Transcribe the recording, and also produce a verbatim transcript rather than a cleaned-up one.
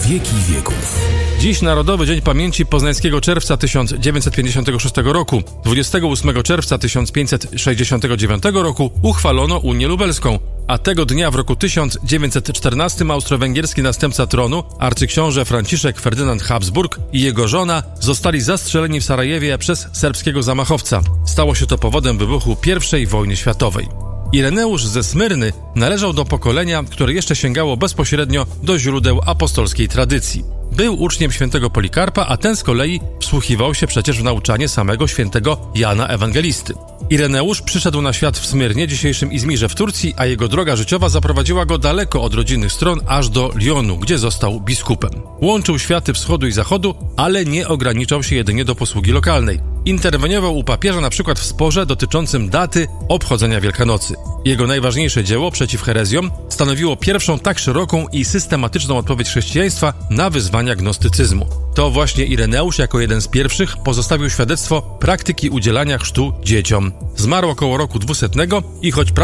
wieki wieków. Dziś Narodowy Dzień Pamięci Poznańskiego Czerwca tysiąc dziewięćset pięćdziesiątego szóstego roku. dwudziestego ósmego czerwca tysiąc pięćset sześćdziesiątego dziewiątego roku uchwalono Unię Lubelską, a tego dnia w roku tysiąc dziewięćset czternastym austro-węgierski następca tronu, arcyksiąże Franciszek Ferdynand Habsburg i jego żona zostali zastrzeleni w Sarajewie przez serbskiego zamachowca. Stało się to powodem wybuchu pierwszej wojny światowej. Ireneusz ze Smyrny należał do pokolenia, które jeszcze sięgało bezpośrednio do źródeł apostolskiej tradycji. Był uczniem świętego Polikarpa, a ten z kolei wsłuchiwał się przecież w nauczanie samego świętego Jana Ewangelisty. Ireneusz przyszedł na świat w Smyrnie, dzisiejszym Izmirze w Turcji, a jego droga życiowa zaprowadziła go daleko od rodzinnych stron aż do Lyonu, gdzie został biskupem. Łączył światy wschodu i zachodu, ale nie ograniczał się jedynie do posługi lokalnej. Interweniował u papieża na przykład w sporze dotyczącym daty obchodzenia Wielkanocy. Jego najważniejsze dzieło przeciw herezjom stanowiło pierwszą tak szeroką i systematyczną odpowiedź chrześcijaństwa na wyzwania gnostycyzmu. To właśnie Ireneusz jako jeden z pierwszych pozostawił świadectwo praktyki udzielania chrztu dzieciom. Zmarł około roku dwusetnego i choć